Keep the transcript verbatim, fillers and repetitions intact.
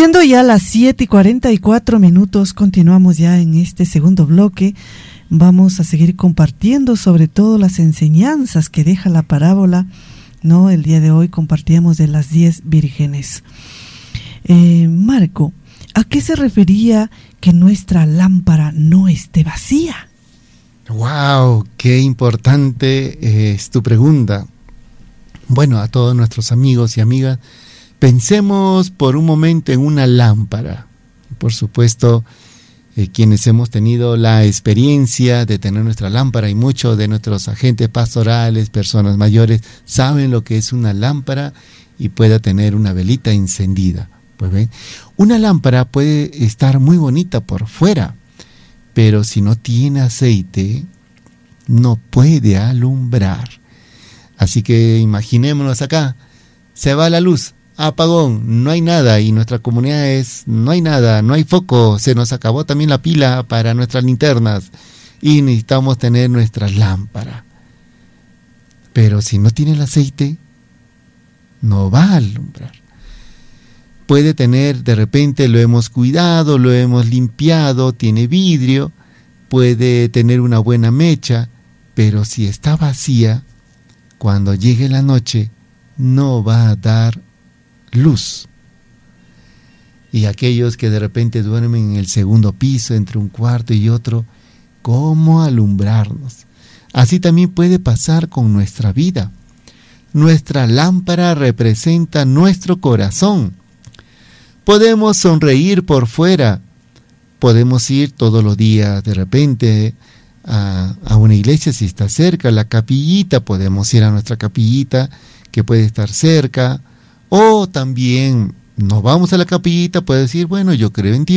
Siendo ya las siete y cuarenta y cuatro minutos, continuamos ya en este segundo bloque. Vamos a seguir compartiendo sobre todo las enseñanzas que deja la parábola, ¿no? El día de hoy compartíamos de las diez vírgenes. Eh, Marco, ¿a qué se refería que nuestra lámpara no esté vacía? ¡Wow! ¡Qué importante es tu pregunta! Bueno, a todos nuestros amigos y amigas, pensemos por un momento en una lámpara. Por supuesto, eh, quienes hemos tenido la experiencia de tener nuestra lámpara, y muchos de nuestros agentes pastorales, personas mayores, saben lo que es una lámpara y pueda tener una velita encendida. Pues ven, una lámpara puede estar muy bonita por fuera, pero si no tiene aceite, no puede alumbrar. Así que imaginémonos acá, se va la luz, apagón, no hay nada, y nuestra comunidad es, no hay nada, no hay foco, se nos acabó también la pila para nuestras linternas y necesitamos tener nuestra lámpara. Pero si no tiene el aceite, no va a alumbrar. Puede tener, de repente lo hemos cuidado, lo hemos limpiado, tiene vidrio, puede tener una buena mecha, pero si está vacía, cuando llegue la noche, no va a dar luz. Y aquellos que de repente duermen en el segundo piso, entre un cuarto y otro, ¿cómo alumbrarnos? Así también puede pasar con nuestra vida. Nuestra lámpara representa nuestro corazón. Podemos sonreír por fuera, podemos ir todos los días de repente a, a una iglesia si está cerca, la capillita, podemos ir a nuestra capillita que puede estar cerca, o también nos vamos a la capillita, puede decir, bueno, yo creo en Dios.